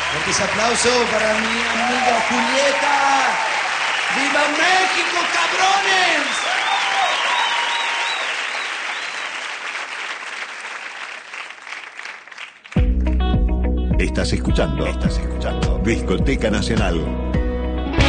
Fuerte ese aplauso para mi amiga Julieta. ¡Viva México, cabrones! Estás escuchando Discoteca Nacional